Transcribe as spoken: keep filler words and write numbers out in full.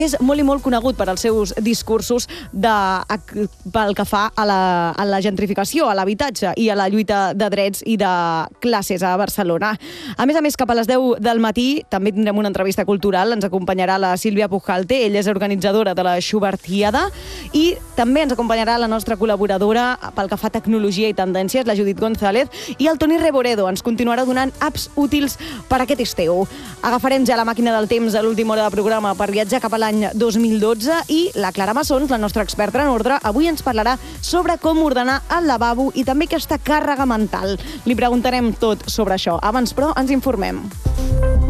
és molt i molt conegut per als seus discursos de, pel que fa a la, a la gentrificació, a l'habitatge i a la lluita de drets i de classes a Barcelona. A més a més, cap a les deu del matí també tindrem una entrevista cultural. Ens acompanyarà la Sílvia Pujalte, ella és organitzadora de la Schubertiada, i també ens acompanyarà la nostra col·laboradora pel que fa a tecnologia i tendències, la Judit González, i el Toni Reboredo ens continuarà donant apps útils per aquest estiu. Agafarem ja la màquina del temps a l'última hora de programa per viatjar cap a l'any dos mil dotze i la Clara Massons, la nostra experta en ordre, avui ens parlarà sobre com ordenar el lavabo i també aquesta càrrega mental. Li preguntarem tot sobre això. Abans, però, ens informem.